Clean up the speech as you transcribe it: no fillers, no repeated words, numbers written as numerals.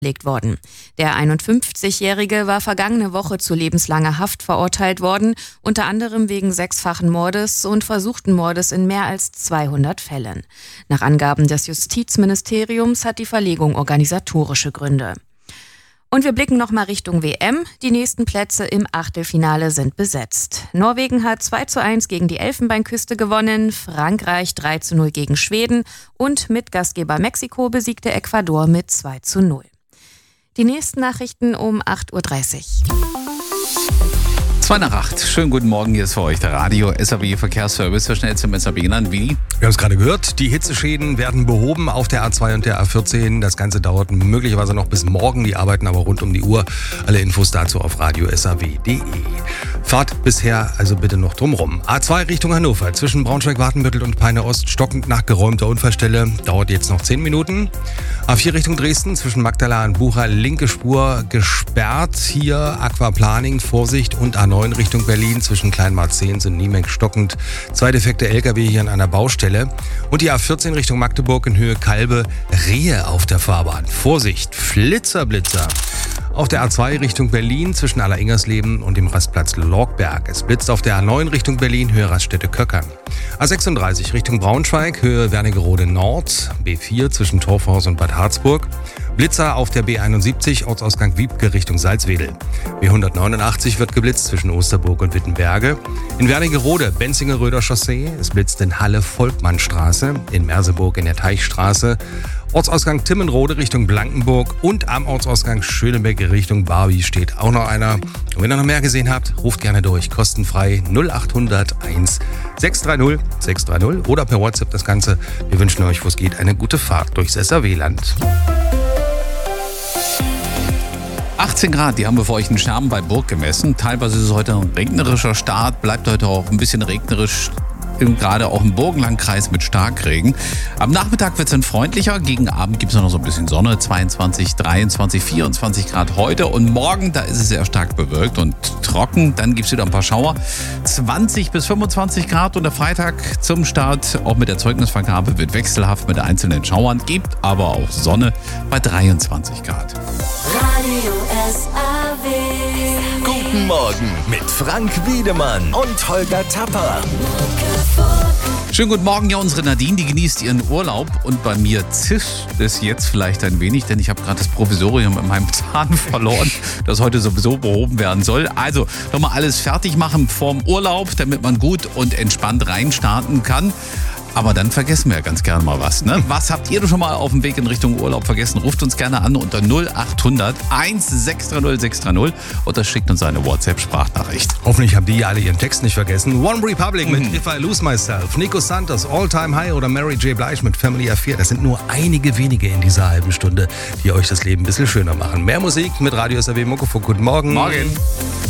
gelegt worden. Der 51-Jährige war vergangene Woche zu lebenslanger Haft verurteilt worden, unter anderem wegen 6-fachen Mordes und versuchten Mordes in mehr als 200 Fällen. Nach Angaben des Justizministeriums hat die Verlegung organisatorische Gründe. Und wir blicken nochmal Richtung WM. Die nächsten Plätze im Achtelfinale sind besetzt. Norwegen hat 2:1 gegen die Elfenbeinküste gewonnen, Frankreich 3:0 gegen Schweden und Mitgastgeber Mexiko besiegte Ecuador mit 2:0. Die nächsten Nachrichten um 8:30 Uhr. 7:02. Schönen guten Morgen, hier ist für euch der Radio SAW Verkehrsservice für schnell zum SAB-Land. Wie? Wir haben es gerade gehört, die Hitzeschäden werden behoben auf der A2 und der A14. Das Ganze dauert möglicherweise noch bis morgen, die arbeiten aber rund um die Uhr. Alle Infos dazu auf radiosaw.de. Fahrt bisher also bitte noch drumrum. A2 Richtung Hannover, zwischen Braunschweig-Wartenbüttel und Peine Ost, stockend nach geräumter Unfallstelle, dauert jetzt noch 10 Minuten. A4 Richtung Dresden, zwischen Magdala und Bucha, linke Spur gesperrt. Hier Aquaplaning, Vorsicht. Und A9 Richtung Berlin, zwischen Kleinmarzehns und Niemenk stockend. 2 defekte LKW hier an einer Baustelle. Und die A14 Richtung Magdeburg in Höhe Kalbe, Rehe auf der Fahrbahn. Vorsicht, Flitzer. Auf der A2 Richtung Berlin zwischen Alleringers-Leben und dem Rastplatz Lorgberg. Es blitzt auf der A9 Richtung Berlin, Höhe Raststätte Köckern. A36 Richtung Braunschweig, Höhe Wernigerode Nord. B4 zwischen Torfhaus und Bad Harzburg. Blitzer auf der B71, Ortsausgang Wiebke Richtung Salzwedel. B189 wird geblitzt zwischen Osterburg und Wittenberge. In Wernigerode, Benzinger-Röder Chaussee. Es blitzt in Halle-Volkmannstraße. In Merseburg in der Teichstraße. Ortsausgang Timmenrode Richtung Blankenburg und am Ortsausgang Schönebeck Richtung Barby steht auch noch einer. Und wenn ihr noch mehr gesehen habt, ruft gerne durch, kostenfrei 0800 1 630 630 oder per WhatsApp das Ganze. Wir wünschen euch, wo es geht, eine gute Fahrt durchs SAW-Land. 18 Grad, die haben wir für euch in Scherben bei Burg gemessen. Teilweise ist es heute ein regnerischer Start, bleibt heute auch ein bisschen regnerisch. Gerade auch im Burgenlandkreis mit Starkregen. Am Nachmittag wird es dann freundlicher. Gegen Abend gibt es noch so ein bisschen Sonne. 22, 23, 24 Grad heute. Und morgen, da ist es sehr stark bewölkt und trocken. Dann gibt es wieder ein paar Schauer. 20 bis 25 Grad. Und der Freitag zum Start, auch mit der Zeugnisvergabe, wird wechselhaft mit einzelnen Schauern. Gibt aber auch Sonne bei 23 Grad. Radio SAW. Guten Morgen mit Frank Wiedemann und Holger Tapper. Schönen guten Morgen, ja, unsere Nadine, die genießt ihren Urlaub und bei mir zischt es jetzt vielleicht ein wenig, denn ich habe gerade das Provisorium in meinem Zahn verloren, das heute sowieso behoben werden soll. Also nochmal alles fertig machen vorm Urlaub, damit man gut und entspannt reinstarten kann. Aber dann vergessen wir ja ganz gerne mal was, ne? Was habt ihr denn schon mal auf dem Weg in Richtung Urlaub vergessen? Ruft uns gerne an unter 0800 1 630 630 oder schickt uns eine WhatsApp-Sprachnachricht. Hoffentlich haben die alle ihren Text nicht vergessen. One Republic mit If I Lose Myself, Nico Santos, All Time High oder Mary J. Blige mit Family Affair. Das sind nur einige wenige in dieser halben Stunde, die euch das Leben ein bisschen schöner machen. Mehr Musik mit Radio SAW Muckefuck. Guten Morgen. Morgen.